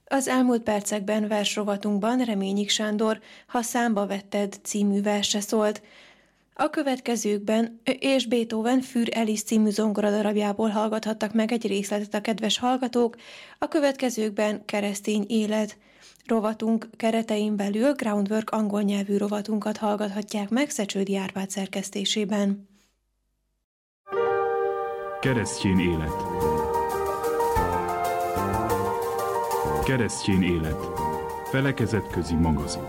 Az elmúlt percekben versrovatunkban Reményik Sándor Ha számba vetted című verse szólt. A következőkben és Beethoven Für Alice című zongoradarabjából hallgathattak meg egy részletet a kedves hallgatók, a következőkben Keresztény élet. Rovatunk keretein belül Groundwork angol nyelvű rovatunkat hallgathatják meg Szecsődi Árpád szerkesztésében. Keresztény élet. Keresztény élet. Felekezetközi magazin.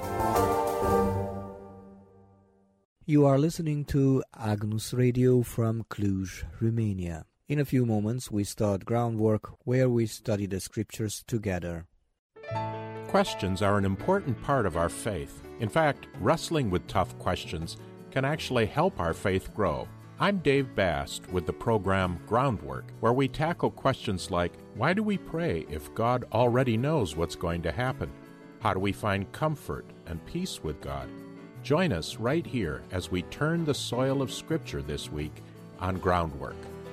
You are listening to Agnus Radio from Cluj, Romania. In a few moments we start Groundwork, where we study the scriptures together. Questions are an important part of our faith. In fact, wrestling with tough questions can actually help our faith grow. I'm Dave Bast with the program Groundwork, where we tackle questions like, why do we pray if God already knows what's going to happen? How do we find comfort and peace with God? Join us right here as we turn the soil of Scripture this week on Groundwork.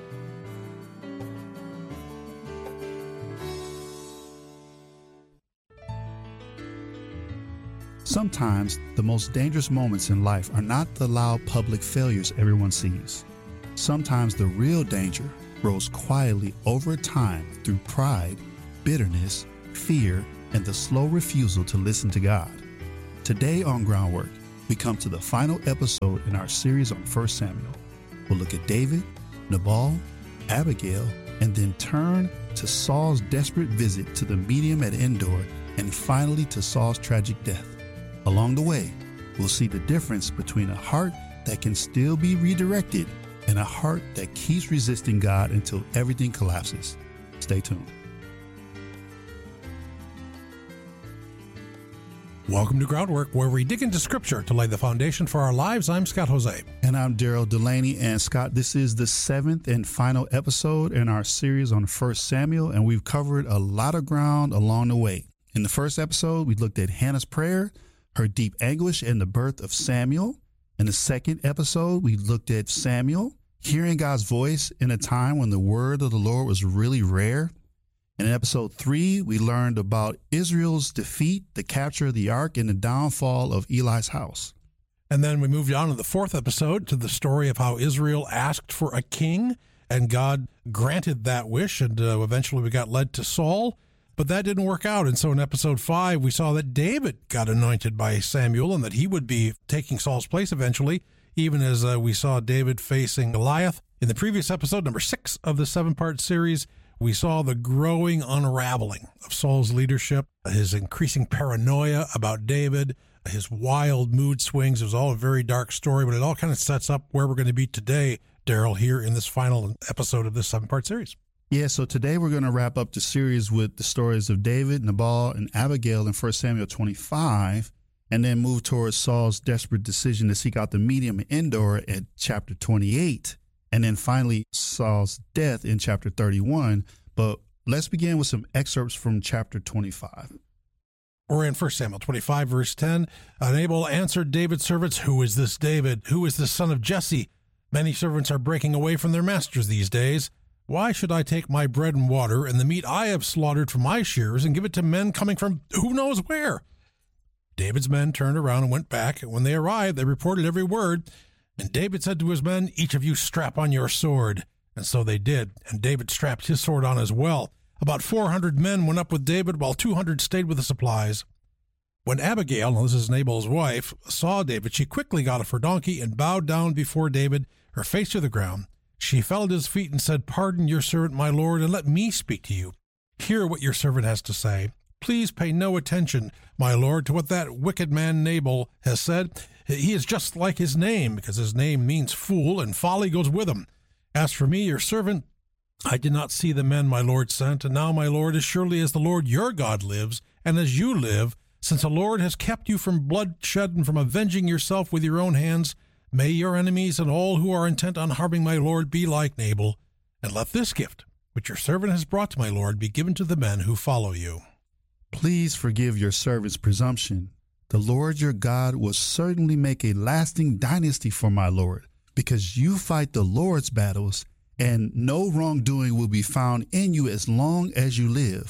Sometimes the most dangerous moments in life are not the loud public failures everyone sees. Sometimes the real danger grows quietly over time through pride, bitterness, fear, and the slow refusal to listen to God. Today on Groundwork, we come to the final episode in our series on 1 Samuel. We'll look at David, Nabal, Abigail, and then turn to Saul's desperate visit to the medium at Endor, and finally to Saul's tragic death. Along the way, we'll see the difference between a heart that can still be redirected and a heart that keeps resisting God until everything collapses. Stay tuned. Welcome to Groundwork, where we dig into Scripture to lay the foundation for our lives. I'm Scott Jose. And I'm Daryl Delaney. And Scott, this is the 7th and final episode in our series on 1 Samuel, and we've covered a lot of ground along the way. In the first episode, we looked at Hannah's prayer, her deep anguish, and the birth of Samuel. In the second episode, we looked at Samuel hearing God's voice in a time when the word of the Lord was really rare. And in episode 3, we learned about Israel's defeat, the capture of the ark, and the downfall of Eli's house. And then we moved on to the fourth episode to the story of how Israel asked for a king, and God granted that wish, and eventually we got led to Saul. But that didn't work out, and so in episode 5, we saw that David got anointed by Samuel and that he would be taking Saul's place eventually, even as we saw David facing Goliath. In the previous episode, number 6 of the 7-part series, we saw the growing unraveling of Saul's leadership, his increasing paranoia about David, his wild mood swings. It was all a very dark story, but it all kind of sets up where we're going to be today, Daryl, here in this final episode of this 7-part series. Yeah, so today we're going to wrap up the series with the stories of David, Nabal, and Abigail in 1 Samuel 25, and then move towards Saul's desperate decision to seek out the medium in Endor at chapter 28, and then finally Saul's death in chapter 31. But let's begin with some excerpts from chapter 25. We're in 1 Samuel 25, verse 10. Nabal answered David's servants, "Who is this David? Who is this son of Jesse? Many servants are breaking away from their masters these days. Why should I take my bread and water and the meat I have slaughtered from my shears and give it to men coming from who knows where?" David's men turned around and went back, and when they arrived, they reported every word. And David said to his men, "Each of you strap on your sword." And so they did, and David strapped his sword on as well. About 400 men went up with David, while 200 stayed with the supplies. When Abigail, now this is Nabal's wife, saw David, she quickly got off her donkey and bowed down before David, her face to the ground. She fell at his feet and said, "Pardon your servant, my lord, and let me speak to you. Hear what your servant has to say. Please pay no attention, my lord, to what that wicked man Nabal has said. He is just like his name, because his name means fool, and folly goes with him. As for me, your servant, I did not see the men my lord sent, and now, my lord, as surely as the Lord your God lives, and as you live, since the Lord has kept you from bloodshed and from avenging yourself with your own hands, may your enemies and all who are intent on harming my lord be like Nabal, and let this gift, which your servant has brought to my lord, be given to the men who follow you." Please forgive your servant's presumption. The Lord your God will certainly make a lasting dynasty for my lord, because you fight the Lord's battles, and no wrongdoing will be found in you as long as you live.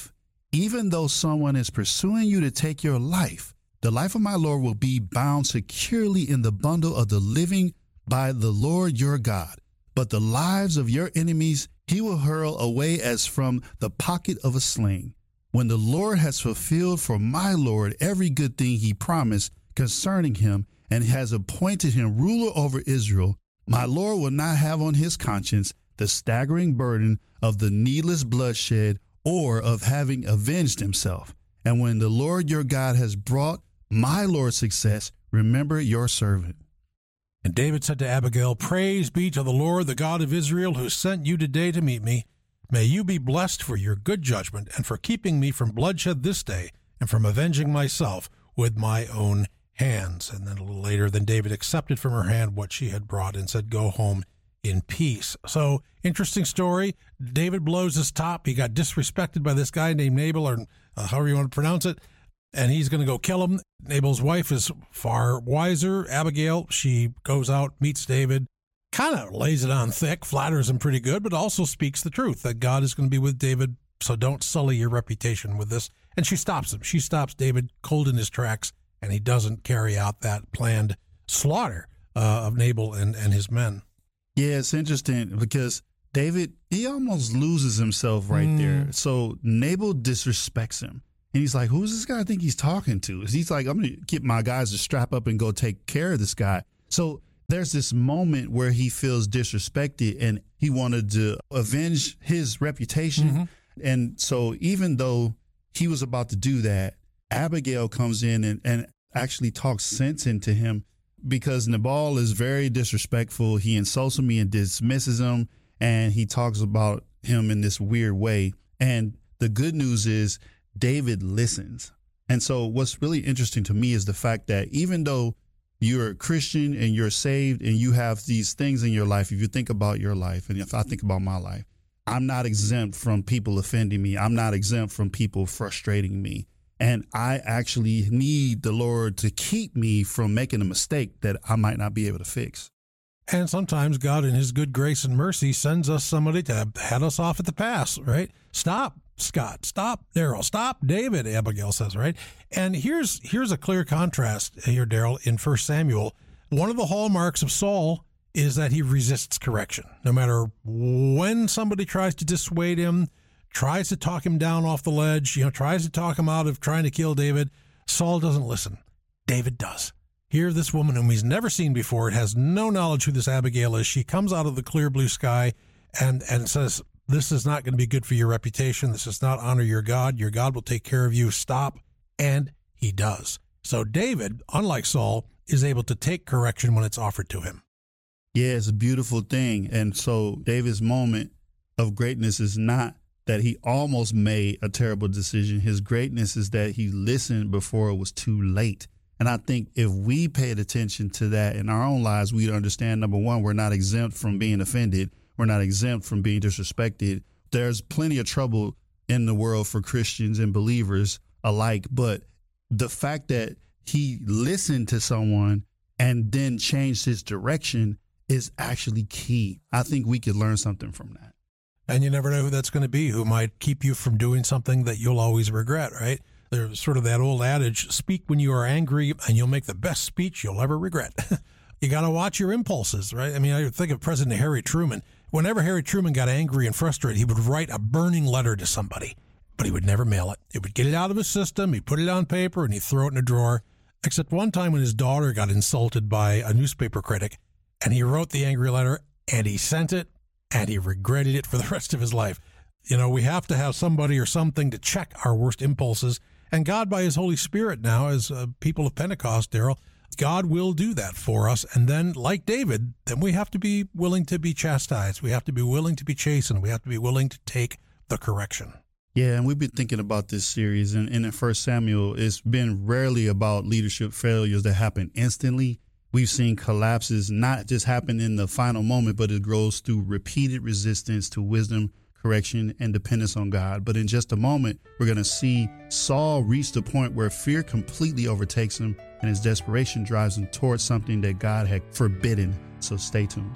even though someone is pursuing you to take your life, the life of my Lord will be bound securely in the bundle of the living by the Lord your God. But the lives of your enemies he will hurl away as from the pocket of a sling. When the Lord has fulfilled for my Lord every good thing he promised concerning him and has appointed him ruler over Israel, my Lord will not have on his conscience the staggering burden of the needless bloodshed or of having avenged himself. And when the Lord your God has brought my Lord success, remember your servant. And David said to Abigail, "Praise be to the Lord, the God of Israel, who sent you today to meet me. May you be blessed for your good judgment and for keeping me from bloodshed this day and from avenging myself with my own hands." And then a little later, then David accepted from her hand what she had brought and said, "Go home in peace." So, interesting story. David blows his top. He got disrespected by this guy named Nabal, or however you want to pronounce it, and he's going to go kill him. Nabal's wife is far wiser. Abigail, she goes out, meets David, kind of lays it on thick, flatters him pretty good, but also speaks the truth that God is going to be with David, so don't sully your reputation with this. And she stops him. She stops David cold in his tracks, and he doesn't carry out that planned slaughter of Nabal and his men. Yeah, it's interesting because David, he almost loses himself right there. So Nabal disrespects him. And he's like, who's this guy I think he's talking to? He's like, I'm going to get my guys to strap up and go take care of this guy. So there's this moment where he feels disrespected and he wanted to avenge his reputation. And so even though he was about to do that, Abigail comes in and actually talks sense into him, because Nabal is very disrespectful. He insults him and dismisses him, and he talks about him in this weird way. And the good news is David listens. And so what's really interesting to me is the fact that even though you're a Christian and you're saved and you have these things in your life, if you think about your life, and if I think about my life, I'm not exempt from people offending me. I'm not exempt from people frustrating me. And I actually need the Lord to keep me from making a mistake that I might not be able to fix. And sometimes God in his good grace and mercy sends us somebody to head us off at the pass, right? Stop, Scott. Stop, Daryl. Stop, David, Abigail says, right? And here's a clear contrast here, Daryl, in 1 Samuel. One of the hallmarks of Saul is that he resists correction. No matter when somebody tries to dissuade him, tries to talk him down off the ledge, tries to talk him out of trying to kill David, Saul doesn't listen. David does. Here, this woman whom he's never seen before, has no knowledge who this Abigail is. She comes out of the clear blue sky and says, this is not going to be good for your reputation. This does not honor your God. Your God will take care of you. Stop. And he does. So David, unlike Saul, is able to take correction when it's offered to him. Yeah, it's a beautiful thing. And so David's moment of greatness is not that he almost made a terrible decision. His greatness is that he listened before it was too late. And I think if we paid attention to that in our own lives, we'd understand, number one, we're not exempt from being offended. We're not exempt from being disrespected. There's plenty of trouble in the world for Christians and believers alike. But the fact that he listened to someone and then changed his direction is actually key. I think we could learn something from that. And you never know who that's going to be, who might keep you from doing something that you'll always regret, right? There's sort of that old adage, speak when you are angry and you'll make the best speech you'll ever regret. You got to watch your impulses, right? I mean, I think of President Harry Truman. Whenever Harry Truman got angry and frustrated, he would write a burning letter to somebody, but he would never mail it. He would get it out of his system, he'd put it on paper, and he'd throw it in a drawer. Except one time when his daughter got insulted by a newspaper critic, and he wrote the angry letter, and he sent it, and he regretted it for the rest of his life. We have to have somebody or something to check our worst impulses. And God, by his Holy Spirit now, as people of Pentecost, Daryl, God will do that for us. And then, like David, then we have to be willing to be chastised. We have to be willing to be chastened. We have to be willing to take the correction. Yeah, and we've been thinking about this series. And in 1 Samuel, it's been rarely about leadership failures that happen instantly. We've seen collapses not just happen in the final moment, but it grows through repeated resistance to wisdom, correction, and dependence on God. But in just a moment, we're going to see Saul reach the point where fear completely overtakes him and his desperation drives him towards something that God had forbidden. So stay tuned.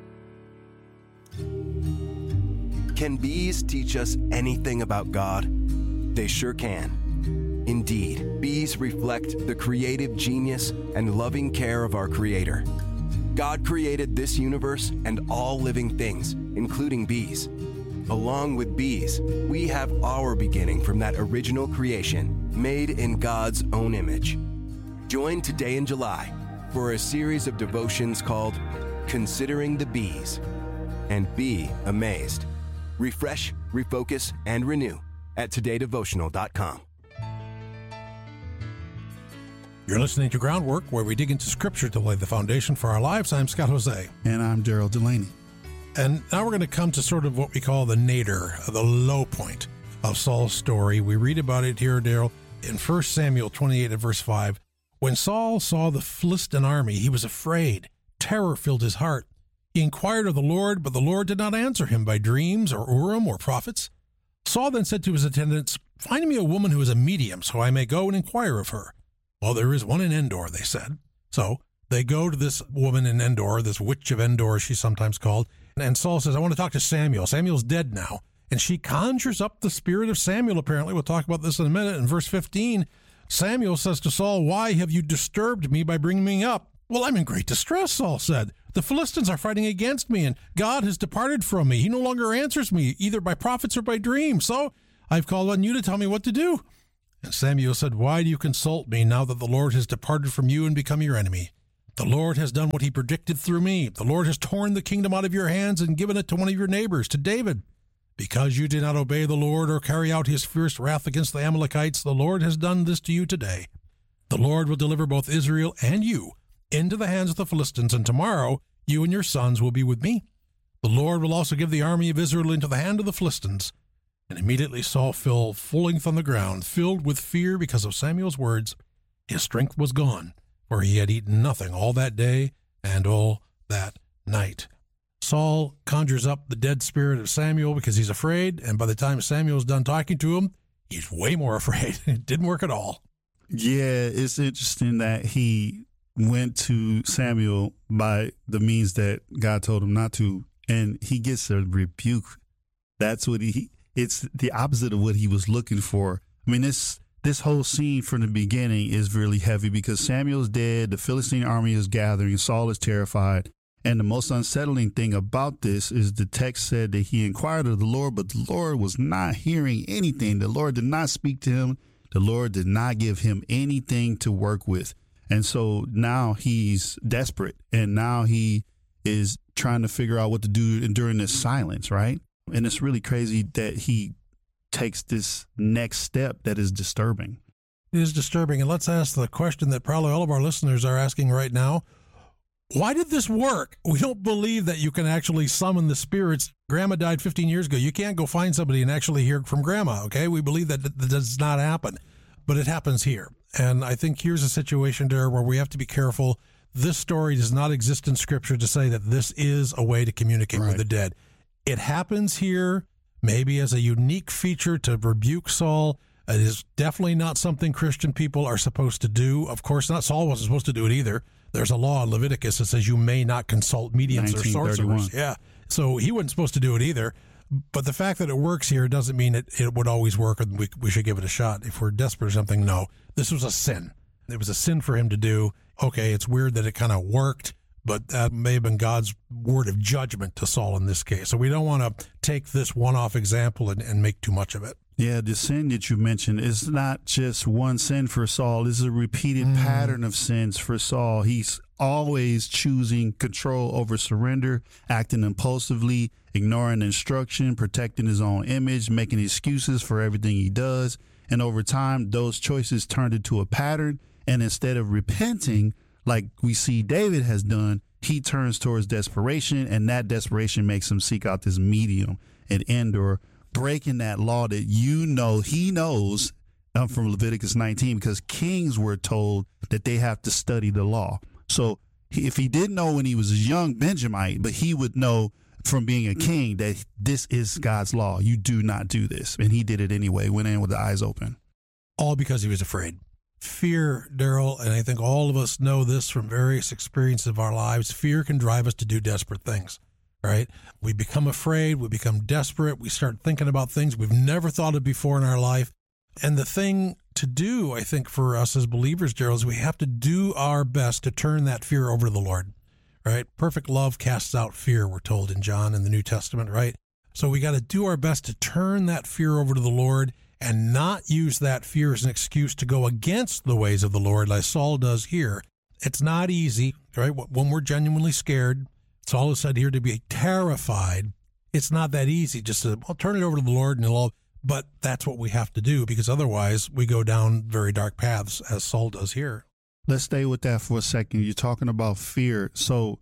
Can bees teach us anything about God? They sure can. Indeed, bees reflect the creative genius and loving care of our Creator. God created this universe and all living things, including bees. Along with bees, we have our beginning from that original creation, made in God's own image. Join Today in July for a series of devotions called Considering the Bees. And be amazed. Refresh, refocus, and renew at todaydevotional.com. You're listening to Groundwork, where we dig into Scripture to lay the foundation for our lives. I'm Scott Jose. And I'm Daryl Delaney. And now we're going to come to sort of what we call the nadir, the low point of Saul's story. We read about it here, Daryl, in 1 Samuel 28 and verse 5. When Saul saw the Philistine army, he was afraid. Terror filled his heart. He inquired of the Lord, but the Lord did not answer him by dreams or Urim or prophets. Saul then said to his attendants, "Find me a woman who is a medium, so I may go and inquire of her." "Well, there is one in Endor," they said. So they go to this woman in Endor, this witch of Endor, she's sometimes called. And Saul says, "I want to talk to Samuel." Samuel's dead now. And she conjures up the spirit of Samuel, apparently. We'll talk about this in a minute. In verse 15, Samuel says to Saul, "Why have you disturbed me by bringing me up?" "Well, I'm in great distress," Saul said. "The Philistines are fighting against me, and God has departed from me. He no longer answers me, either by prophets or by dreams. So I've called on you to tell me what to do." And Samuel said, "Why do you consult me now that the Lord has departed from you and become your enemy? The Lord has done what he predicted through me. The Lord has torn the kingdom out of your hands and given it to one of your neighbors, to David. Because you did not obey the Lord or carry out his fierce wrath against the Amalekites, the Lord has done this to you today. The Lord will deliver both Israel and you into the hands of the Philistines, and tomorrow you and your sons will be with me. The Lord will also give the army of Israel into the hand of the Philistines." And immediately Saul fell full length on the ground, filled with fear because of Samuel's words. His strength was gone, for he had eaten nothing all that day and all that night. Saul conjures up the dead spirit of Samuel because he's afraid, and by the time Samuel's done talking to him, he's way more afraid. It didn't work at all. Yeah, it's interesting that he went to Samuel by the means that God told him not to, and he gets a rebuke. That's what it's the opposite of what he was looking for. I mean, this whole scene from the beginning is really heavy because Samuel's dead, the Philistine army is gathering, Saul is terrified. And the most unsettling thing about this is the text said that he inquired of the Lord, but the Lord was not hearing anything. The Lord did not speak to him. The Lord did not give him anything to work with. And so now he's desperate, and now he is trying to figure out what to do during this silence, right? And it's really crazy that he takes this next step that is disturbing. It is disturbing. And let's ask the question that probably all of our listeners are asking right now. Why did this work? We don't believe that you can actually summon the spirits. Grandma died 15 years ago. You can't go find somebody and actually hear from Grandma, okay? We believe that does not happen, but it happens here. And I think here's a situation there where we have to be careful. This story does not exist in Scripture to say that this is a way to communicate with the dead. It happens here, maybe as a unique feature to rebuke Saul. It is definitely not something Christian people are supposed to do. Of course not. Saul wasn't supposed to do it either. There's a law in Leviticus that says you may not consult mediums or sorcerers. Yeah. So he wasn't supposed to do it either. But the fact that it works here doesn't mean it would always work and we should give it a shot. If we're desperate or something, no. This was a sin. It was a sin for him to do. Okay, it's weird that it kind of worked, but that may have been God's word of judgment to Saul in this case. So we don't want to take this one-off example and make too much of it. Yeah, the sin that you mentioned is not just one sin for Saul. This is a repeated pattern of sins for Saul. He's always choosing control over surrender, acting impulsively, ignoring instruction, protecting his own image, making excuses for everything he does. And over time, those choices turned into a pattern. And instead of repenting, like we see David has done, he turns towards desperation, and that desperation makes him seek out this medium and Endor, breaking that law that he knows from Leviticus 19, because kings were told that they have to study the law. So if he didn't know when he was a young Benjamite, but he would know from being a king that this is God's law. You do not do this. And he did it anyway, went in with the eyes open. All because he was afraid. Fear, Daryl, and I think all of us know this from various experiences of our lives, fear can drive us to do desperate things, right? We become afraid, we become desperate, we start thinking about things we've never thought of before in our life. And the thing to do, I think, for us as believers, Gerald, is we have to do our best to turn that fear over to the Lord, right? Perfect love casts out fear, we're told in John in the New Testament, right? So we got to do our best to turn that fear over to the Lord and not use that fear as an excuse to go against the ways of the Lord like Saul does here. It's not easy, right? When we're genuinely scared, Saul is said here to be terrified. It's not that easy just to, well, turn it over to the Lord and it'll, but that's what we have to do, because otherwise we go down very dark paths as Saul does here. Let's stay with that for a second. You're talking about fear. So,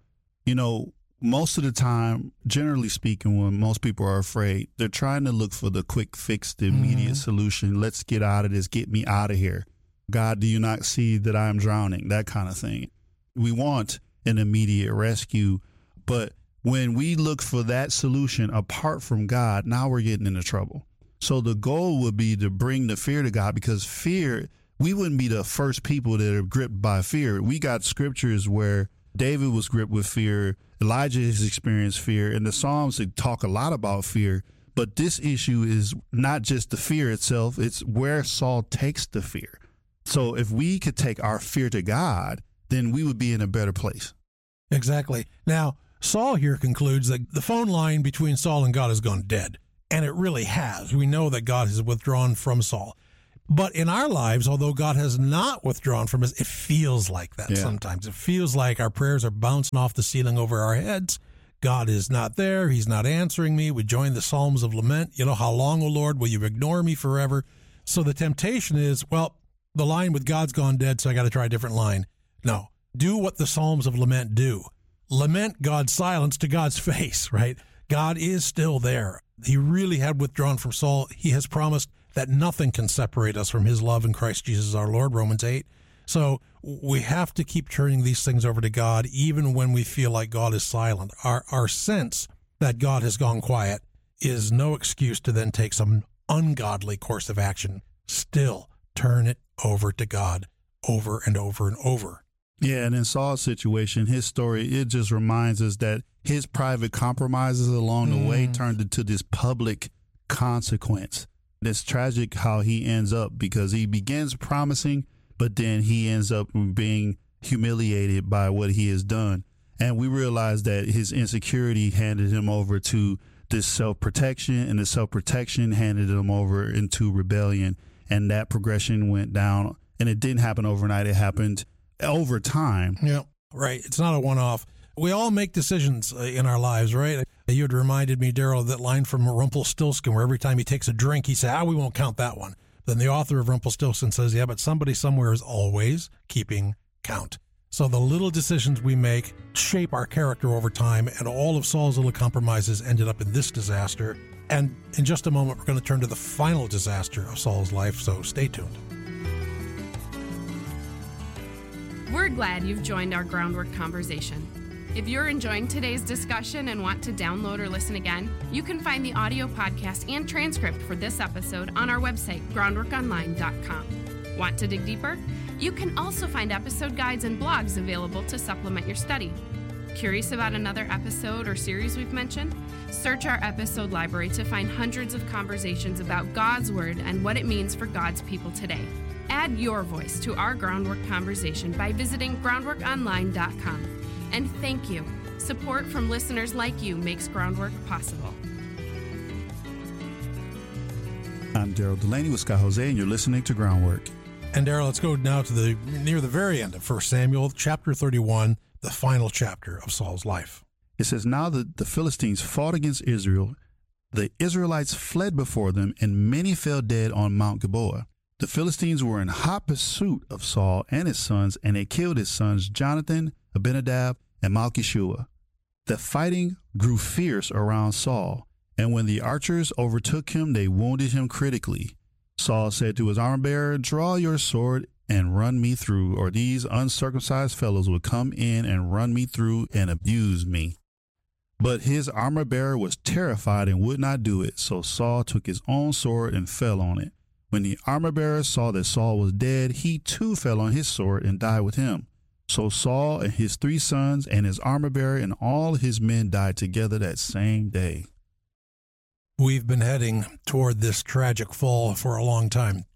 most of the time, generally speaking, when most people are afraid, they're trying to look for the quick fix, the immediate solution. Let's get out of this. Get me out of here. God, do you not see that I am drowning? That kind of thing. We want an immediate rescue. But when we look for that solution apart from God, now we're getting into trouble. So the goal would be to bring the fear to God, because fear, we wouldn't be the first people that are gripped by fear. We got scriptures where David was gripped with fear. Elijah has experienced fear. In the Psalms, they talk a lot about fear. But this issue is not just the fear itself. It's where Saul takes the fear. So if we could take our fear to God, then we would be in a better place. Exactly. Now, Saul here concludes that the phone line between Saul and God has gone dead. And it really has. We know that God has withdrawn from Saul. But in our lives, although God has not withdrawn from us, it feels like that sometimes. It feels like our prayers are bouncing off the ceiling over our heads. God is not there. He's not answering me. We join the Psalms of Lament. How long, O Lord, will you ignore me forever? So the temptation is, well, the line with God's gone dead, so I got to try a different line. No, do what the Psalms of Lament do. Lament God's silence to God's face, right? God is still there. He really had withdrawn from Saul. He has promised that nothing can separate us from his love in Christ Jesus our Lord, Romans 8. So we have to keep turning these things over to God, even when we feel like God is silent. Our sense that God has gone quiet is no excuse to then take some ungodly course of action. Still, turn it over to God over and over and over. Yeah, and in Saul's situation, his story, it just reminds us that his private compromises along the way turned into this public consequence. It's tragic how he ends up, because he begins promising, but then he ends up being humiliated by what he has done. And we realize that his insecurity handed him over to this self-protection, and the self-protection handed him over into rebellion. And that progression went down, and it didn't happen overnight. It happened over time. Yeah, right. It's not a one-off. We all make decisions in our lives, right? You had reminded me, Daryl, of that line from Rumpelstiltskin, where every time he takes a drink, he says, we won't count that one. Then the author of Rumpelstiltskin says, yeah, but somebody somewhere is always keeping count. So the little decisions we make shape our character over time, and all of Saul's little compromises ended up in this disaster. And in just a moment, we're going to turn to the final disaster of Saul's life, so stay tuned. We're glad you've joined our Groundwork conversation. If you're enjoying today's discussion and want to download or listen again, you can find the audio podcast and transcript for this episode on our website, groundworkonline.com. Want to dig deeper? You can also find episode guides and blogs available to supplement your study. Curious about another episode or series we've mentioned? Search our episode library to find hundreds of conversations about God's Word and what it means for God's people today. Add your voice to our Groundwork conversation by visiting groundworkonline.com. And thank you. Support from listeners like you makes Groundwork possible. I'm Daryl Delaney with Scott Jose, and you're listening to Groundwork. And Daryl, let's go now to near the very end of 1 Samuel, chapter 31, the final chapter of Saul's life. It says, now that the Philistines fought against Israel, the Israelites fled before them, and many fell dead on Mount Gilboa. The Philistines were in hot pursuit of Saul and his sons, and they killed his sons Jonathan, Abinadab, and Malchishua. The fighting grew fierce around Saul, and when the archers overtook him, they wounded him critically. Saul said to his armor-bearer, draw your sword and run me through, or these uncircumcised fellows will come in and run me through and abuse me. But his armor-bearer was terrified and would not do it, so Saul took his own sword and fell on it. When the armor-bearer saw that Saul was dead, he too fell on his sword and died with him. So Saul and his 3 sons and his armor-bearer and all his men died together that same day. We've been heading toward this tragic fall for a long time.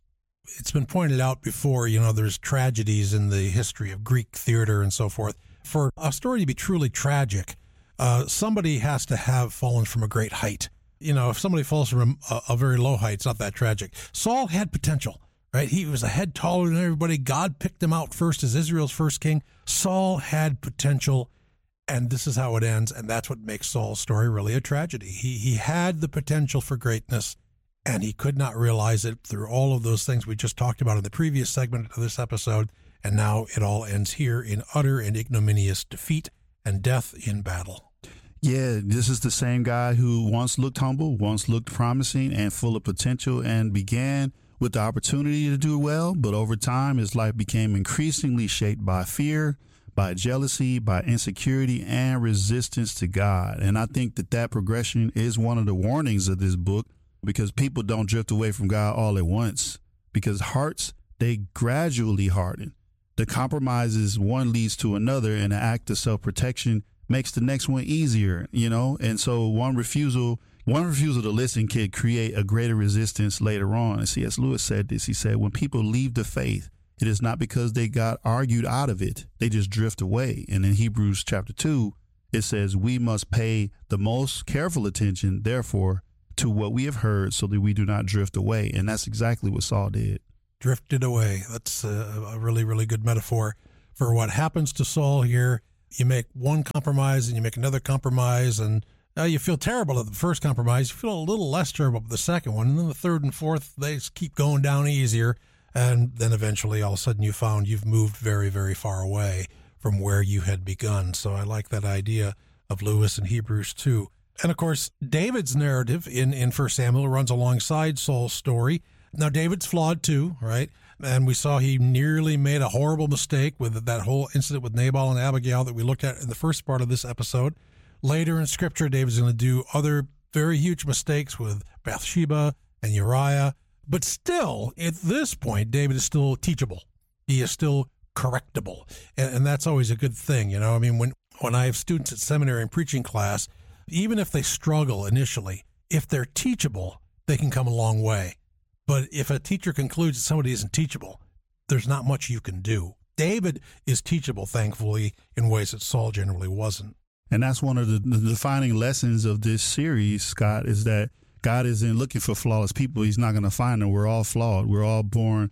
It's been pointed out before, there's tragedies in the history of Greek theater and so forth. For a story to be truly tragic, somebody has to have fallen from a great height. If somebody falls from a very low height, it's not that tragic. Saul had potential, right? He was a head taller than everybody. God picked him out first as Israel's first king. Saul had potential, and this is how it ends, and that's what makes Saul's story really a tragedy. He had the potential for greatness, and he could not realize it through all of those things we just talked about in the previous segment of this episode, and now it all ends here in utter and ignominious defeat and death in battle. Yeah, this is the same guy who once looked humble, once looked promising and full of potential, and began with the opportunity to do well, but over time his life became increasingly shaped by fear, by jealousy, by insecurity, and resistance to God. And I think that progression is one of the warnings of this book, because people don't drift away from God all at once, because hearts, they gradually harden. The compromises one leads to another, and an act of self-protection makes the next one easier, and so one refusal to listen can create a greater resistance later on. And C.S. Lewis said this. He said, when people leave the faith, it is not because they got argued out of it. They just drift away. And in Hebrews chapter 2, it says, we must pay the most careful attention, therefore, to what we have heard, so that we do not drift away. And that's exactly what Saul did. Drifted away. That's a really, really good metaphor for what happens to Saul here. You make one compromise and you make another compromise, and you feel terrible at the first compromise. You feel a little less terrible at the second one, and then the third and fourth, they just keep going down easier. And then eventually, all of a sudden, you found you've moved very, very far away from where you had begun. So I like that idea of Lewis in Hebrews 2. And of course, David's narrative in 1 Samuel runs alongside Saul's story. Now, David's flawed too, right? And we saw he nearly made a horrible mistake with that whole incident with Nabal and Abigail that we looked at in the first part of this episode. Later in Scripture, David's going to do other very huge mistakes with Bathsheba and Uriah. But still, at this point, David is still teachable. He is still correctable. And that's always a good thing, I mean, when I have students at seminary and preaching class, even if they struggle initially, if they're teachable, they can come a long way. But if a teacher concludes that somebody isn't teachable, there's not much you can do. David is teachable, thankfully, in ways that Saul generally wasn't. And that's one of the defining lessons of this series, Scott, is that God isn't looking for flawless people. He's not going to find them. We're all flawed. We're all born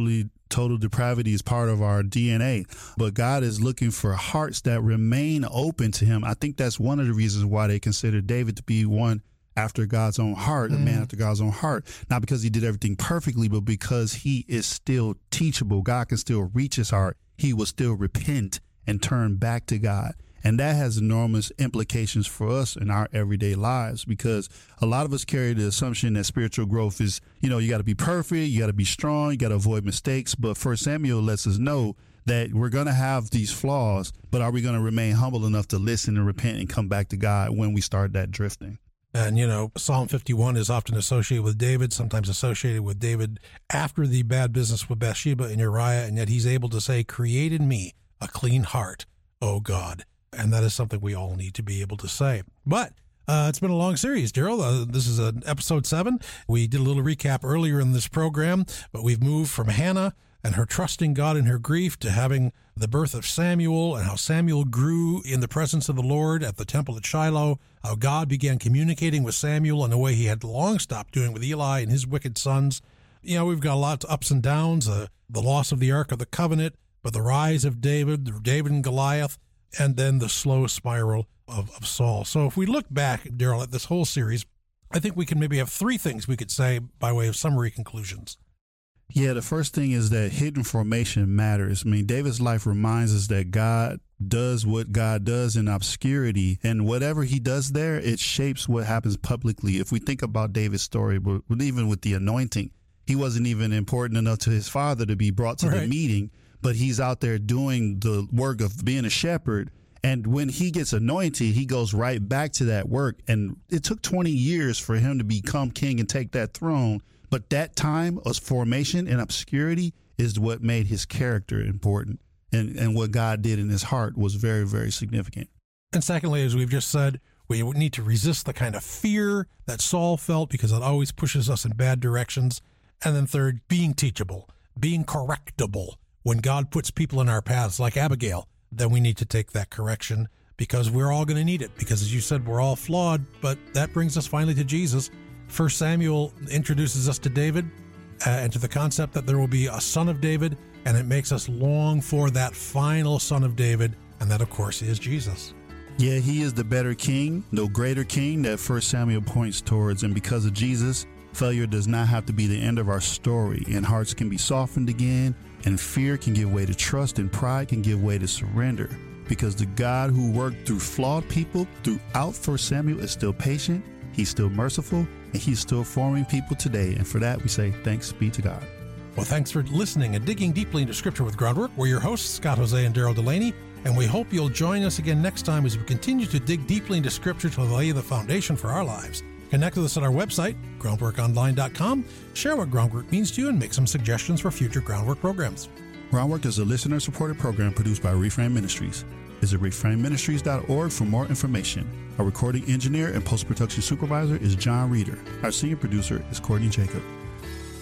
total depravity is part of our DNA. But God is looking for hearts that remain open to him. I think that's one of the reasons why they consider David to be one after God's own heart, a man after God's own heart. Not because he did everything perfectly, but because he is still teachable. God can still reach his heart. He will still repent and turn back to God. And that has enormous implications for us in our everyday lives, because a lot of us carry the assumption that spiritual growth is, you got to be perfect, you got to be strong, you got to avoid mistakes. But 1 Samuel lets us know that we're going to have these flaws, but are we going to remain humble enough to listen and repent and come back to God when we start that drifting? And, Psalm 51 is often associated with David, sometimes associated with David after the bad business with Bathsheba and Uriah, and yet he's able to say, create in me a clean heart, O God. And that is something we all need to be able to say. But it's been a long series, Daryl. This is episode 7. We did a little recap earlier in this program, but we've moved from Hannah and her trusting God in her grief to having the birth of Samuel, and how Samuel grew in the presence of the Lord at the temple at Shiloh, how God began communicating with Samuel in a way he had long stopped doing with Eli and his wicked sons. We've got a lot of ups and downs, the loss of the Ark of the Covenant, but the rise of David and Goliath, and then the slow spiral of Saul. So if we look back, Daryl, at this whole series, I think we can maybe have 3 things we could say by way of summary conclusions. Yeah, the first thing is that hidden formation matters. I mean, David's life reminds us that God does what God does in obscurity, and whatever he does there, it shapes what happens publicly. If we think about David's story, but even with the anointing, he wasn't even important enough to his father to be brought to the meeting, but he's out there doing the work of being a shepherd. And when he gets anointed, he goes right back to that work. And it took 20 years for him to become king and take that throne. But that time of formation and obscurity is what made his character important. And what God did in his heart was very, very significant. And secondly, as we've just said, we need to resist the kind of fear that Saul felt, because it always pushes us in bad directions. And then third, being teachable, being correctable. When God puts people in our paths like Abigail, then we need to take that correction because we're all going to need it. Because as you said, we're all flawed, but that brings us finally to Jesus. 1 Samuel introduces us to David and to the concept that there will be a son of David, and it makes us long for that final son of David, and that, of course, is Jesus. Yeah, he is the better king, no greater king that 1 Samuel points towards. And because of Jesus, failure does not have to be the end of our story, and hearts can be softened again, and fear can give way to trust, and pride can give way to surrender. Because the God who worked through flawed people throughout 1 Samuel is still patient, he's still merciful, and he's still forming people today. And for that, we say thanks be to God. Well, thanks for listening and digging deeply into Scripture with Groundwork. We're your hosts, Scott Jose and Daryl Delaney, and we hope you'll join us again next time as we continue to dig deeply into Scripture to lay the foundation for our lives. Connect with us at our website, groundworkonline.com. Share what Groundwork means to you and make some suggestions for future Groundwork programs. Groundwork is a listener-supported program produced by Reframe Ministries. Visit reframeministries.org for more information. Our recording engineer and post-production supervisor is John Reeder. Our senior producer is Courtney Jacob.